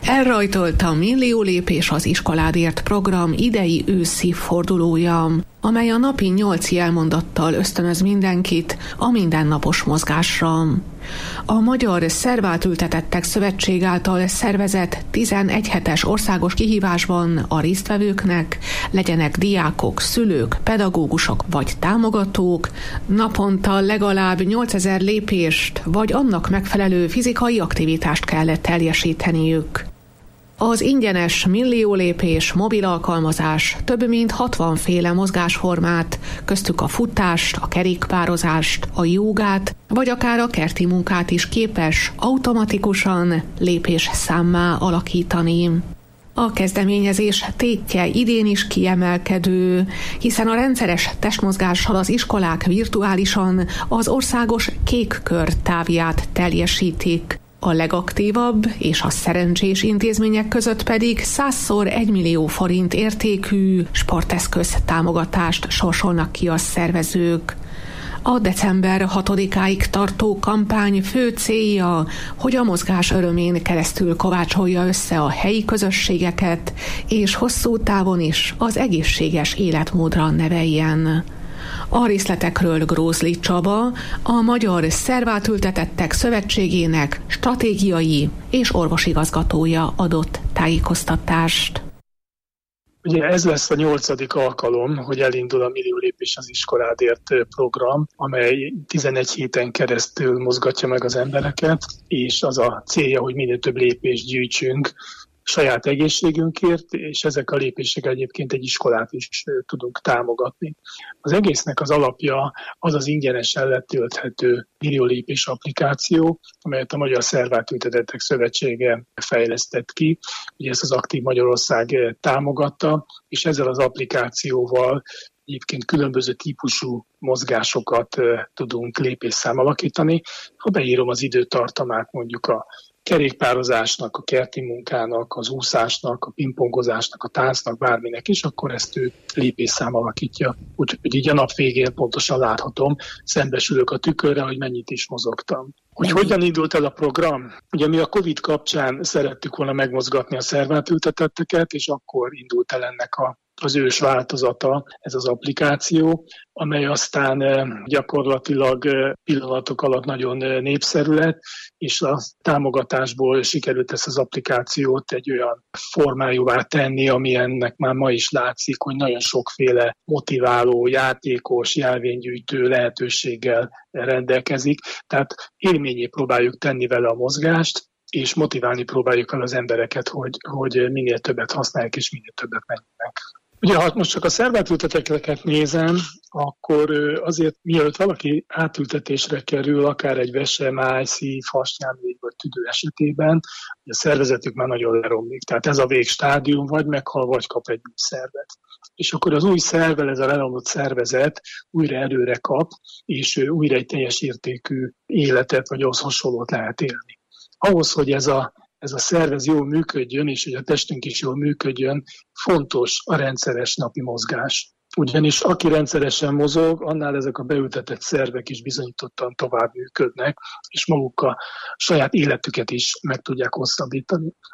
Elrajtolt a Millió lépés az iskoládért program idei őszi fordulója, amely a napi 8 jelmondattal ösztönöz mindenkit a mindennapos mozgásra. A Magyar Szervátültetettek Szövetség által szervezett 11 hetes országos kihívásban a résztvevőknek, legyenek diákok, szülők, pedagógusok vagy támogatók, naponta legalább 8000 lépést vagy annak megfelelő fizikai aktivitást kellett teljesíteniük. Az ingyenes Millió lépés mobil alkalmazás több mint 60 féle mozgásformát, köztük a futást, a kerékpározást, a jógát, vagy akár a kerti munkát is képes automatikusan lépésszámmá alakítani. A kezdeményezés tétje idén is kiemelkedő, hiszen a rendszeres testmozgással az iskolák virtuálisan az országos kék kör távját teljesítik. A legaktívabb és a szerencsés intézmények között pedig 100-szor 1 millió forint értékű sporteszköz támogatást sorsolnak ki a szervezők. A december 6-áig tartó kampány fő célja, hogy a mozgás örömén keresztül kovácsolja össze a helyi közösségeket, és hosszú távon is az egészséges életmódra neveljen. A részletekről Grószli Csaba, a Magyar Szervátültetettek Szövetségének stratégiai és orvosigazgatója adott tájékoztatást. Ugye ez lesz a 8. alkalom, hogy elindul a Millió lépés az iskoládért program, amely 11 héten keresztül mozgatja meg az embereket, és az a célja, hogy minél több lépést gyűjtsünk saját egészségünkért, és ezek a lépések egyébként egy iskolát is tudunk támogatni. Az egésznek az alapja az az ingyenesen letölthető Millió lépés applikáció, amelyet a Magyar Szervátültetettek Szövetsége fejlesztett ki. Ugye ezt az Aktív Magyarország támogatta, és ezzel az applikációval egyébként különböző típusú mozgásokat tudunk lépésszám alakítani. Ha beírom az időtartamát mondjuk a kerékpározásnak, a kerti munkának, az úszásnak, a pingpongozásnak, a táncnak, bárminek is, akkor ezt ő lépésszám alakítja. Úgyhogy így a nap végén pontosan láthatom, szembesülök a tükörre, hogy mennyit is mozogtam. Hogy hogyan indult el a program? Ugye mi a Covid kapcsán szerettük volna megmozgatni a szervátültetetteket, és akkor indult el ennek az ős változata, ez az applikáció, amely aztán gyakorlatilag pillanatok alatt nagyon népszerű lett, és a támogatásból sikerült ezt az applikációt egy olyan formájúvá tenni, ami ennek már ma is látszik, hogy nagyon sokféle motiváló, játékos, jelvénygyűjtő lehetőséggel rendelkezik. Tehát élményé próbáljuk tenni vele a mozgást, és motiválni próbáljuk el az embereket, hogy minél többet használják, és minél többet menjenek. Ugye, ha most csak a szervátültetetteket nézem, akkor azért mielőtt valaki átültetésre kerül, akár egy vese, máj, szív, hasnyálmirigy vagy tüdő esetében, a szervezetük már nagyon leromlik. Tehát ez a végstádium, vagy meghal, vagy kap egy új szervet. És akkor az új szervvel ez a leromlott szervezet újra erőre kap, és újra egy teljes értékű életet, vagy ahhoz hasonlót lehet élni. Ahhoz, hogy ez a szervez jól működjön, és hogy a testünk is jól működjön, fontos a rendszeres napi mozgás. Ugyanis aki rendszeresen mozog, annál ezek a beültetett szervek is bizonyítottan tovább működnek, és maguk a saját életüket is meg tudják hosszabbítani.